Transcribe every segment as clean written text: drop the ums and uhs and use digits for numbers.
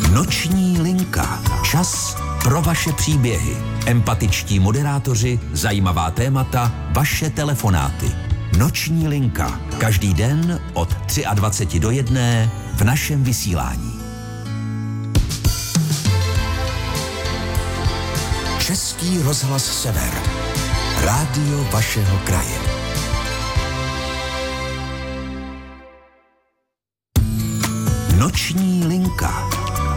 Noční linka. Čas pro vaše příběhy. Empatičtí moderátoři, zajímavá témata, vaše telefonáty. Noční linka. Každý den od 23 do 1 v našem vysílání. Český rozhlas Sever. Rádio vašeho kraje. Noční linka.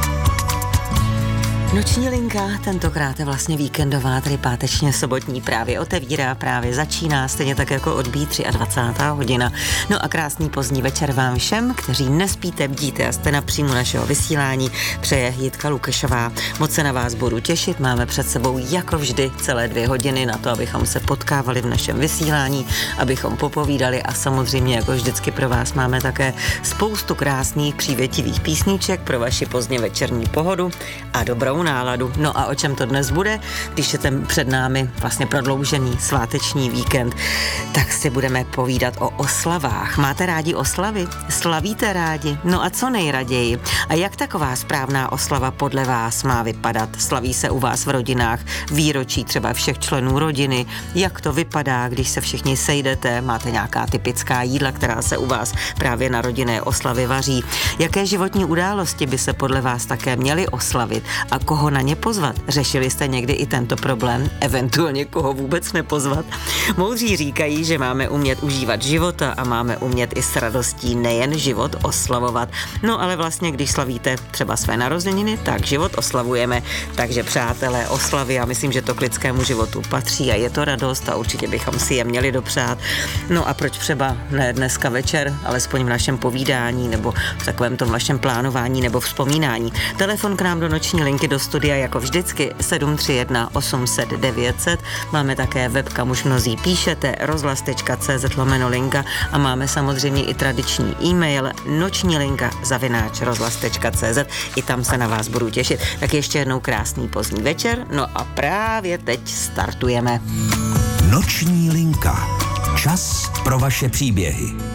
Noční linka tentokrát je vlastně víkendová, tedy pátečně sobotní, právě otevírá, právě začíná, stejně tak jako odbíjí 23. hodina. No a krásný pozdní večer vám všem, kteří nespíte, bdíte a jste na příjmu našeho vysílání, přeje Jitka Lukešová. Moc se na vás budu těšit, máme před sebou jako vždy celé 2 hodiny na to, abychom se potkávali v našem vysílání, abychom popovídali a samozřejmě jako vždycky pro vás máme také spoustu krásných přívětivých písniček pro vaši pozdně večerní pohodu a dobrou náladu. No a o čem to dnes bude, když je ten před námi vlastně prodloužený sváteční víkend, tak si budeme povídat o oslavách. Máte rádi oslavy? Slavíte rádi? No a co nejraději? A jak taková správná oslava podle vás má vypadat? Slaví se u vás v rodinách výročí třeba všech členů rodiny? Jak to vypadá, když se všichni sejdete? Máte nějaká typická jídla, která se u vás právě na rodinné oslavy vaří? Jaké životní události by se podle vás také měly oslavit? A koho na ně pozvat? Řešili jste někdy i tento problém? Eventuálně koho vůbec nepozvat? Moudří říkají, že máme umět užívat života a máme umět i s radostí nejen život oslavovat. No ale vlastně, když slavíte třeba své narozeniny, tak život oslavujeme. Takže přátelé, oslavy, já myslím, že to k lidskému životu patří a je to radost a určitě bychom si je měli dopřát. No a proč třeba ne dneska večer, alespoň v našem povídání nebo v takovém tom vašem plánování nebo vzpomínání. Telefon k nám do noční linky do studia jako vždycky 731 800 900. Máme také web, kam už mnozí píšete, rozhlas.cz/linka a máme samozřejmě i tradiční e-mail nočnilinka@rozhlas.cz. I tam se na vás budu těšit. Tak ještě jednou krásný pozdní večer. No a právě teď startujeme. Noční linka. Čas pro vaše příběhy.